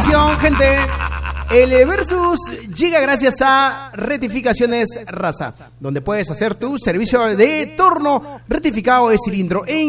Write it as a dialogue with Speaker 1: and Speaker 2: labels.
Speaker 1: Atención, gente. El Versus llega gracias a Rectificaciones Raza, donde puedes hacer tu servicio de torno rectificado de cilindro en